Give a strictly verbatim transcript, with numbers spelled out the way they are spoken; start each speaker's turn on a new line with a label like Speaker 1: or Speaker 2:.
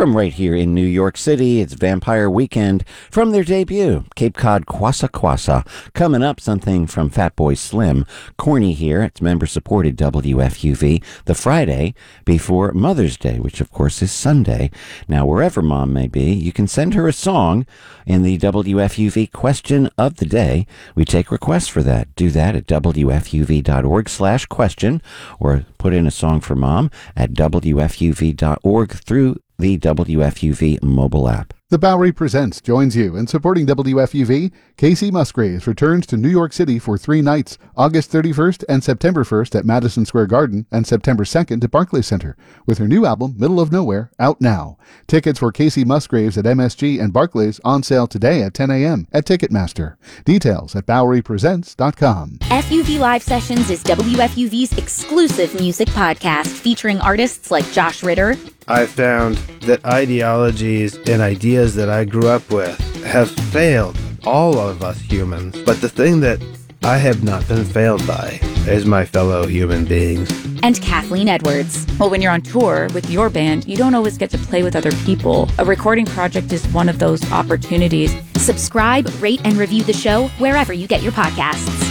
Speaker 1: From right here in New York City, it's Vampire Weekend from their debut, Cape Cod Kwassa Kwassa. Coming up, something from Fatboy Slim. Corny here, it's member-supported W F U V, the Friday before Mother's Day, which of course is Sunday. Now, wherever Mom may be, you can send her a song in the W F U V question of the day. We take requests for that. Do that at W F U V dot org slash question, or put in a song for Mom at W F U V dot org through the W F U V mobile app.
Speaker 2: The Bowery Presents joins you in supporting W F U V. Casey Musgraves returns to New York City for three nights, August thirty-first and September first at Madison Square Garden and September second at Barclays Center, with her new album, Middle of Nowhere, out now. Tickets for Casey Musgraves at M S G and Barclays on sale today at ten a.m. at Ticketmaster. Details at Bowery Presents dot com.
Speaker 3: F U V Live Sessions is W F U V's exclusive music podcast featuring artists like Josh Ritter.
Speaker 4: I found that ideologies and ideas that I grew up with have failed all of us humans. But the thing that I have not been failed by is my fellow human beings.
Speaker 3: And Kathleen Edwards.
Speaker 5: Well, when you're on tour with your band, you don't always get to play with other people. A recording project is one of those opportunities.
Speaker 3: Subscribe, rate, and review the show wherever you get your podcasts.